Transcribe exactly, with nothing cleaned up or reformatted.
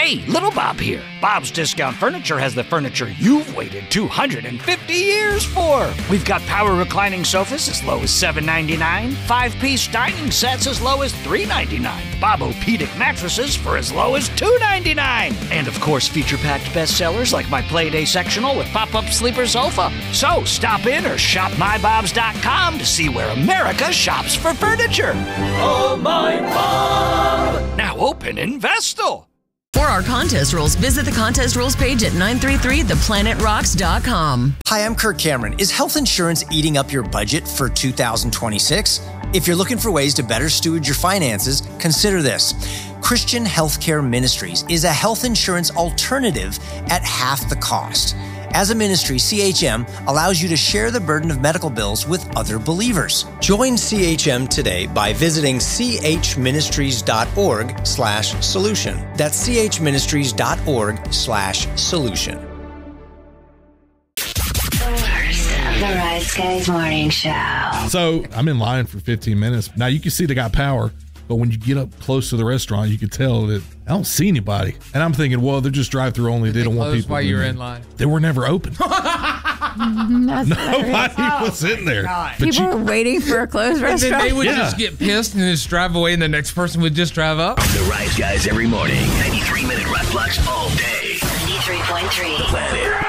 Hey, Little Bob here. Bob's Discount Furniture has the furniture you've waited two hundred fifty years for. We've got power reclining sofas as low as seven ninety-nine, five-piece dining sets as low as three ninety-nine, Bob-O-Pedic mattresses for as low as two ninety-nine, and of course feature-packed bestsellers like my Playday sectional with pop-up sleeper sofa. So stop in or shop my bobs dot com to see where America shops for furniture. Oh, my Bob! Now open in Vestal. For our contest rules, visit the contest rules page at nine three three the planet rocks dot com. Hi, I'm Kirk Cameron. Is health insurance eating up your budget for two thousand twenty-six? If you're looking for ways to better steward your finances, consider this. Christian Healthcare Ministries is a health insurance alternative at half the cost. As a ministry, C H M allows you to share the burden of medical bills with other believers. Join C H M today by visiting chministries.org slash solution. That's chministries.org slash solution. The Rise Guys Morning Show. So I'm in line for fifteen minutes. Now you can see they got power, but when you get up close to the restaurant, you can tell that I don't see anybody. And I'm thinking, well, they're just drive-through only. They, they don't want people. While you were in in line, they were never open. That's Nobody oh, was in there. People you, were waiting for a closed restaurant. And then they would yeah. just get pissed and just drive away, and the next person would just drive up. The Rise Guys every morning. ninety-three minute rock blocks all day. ninety-three point three The Planet.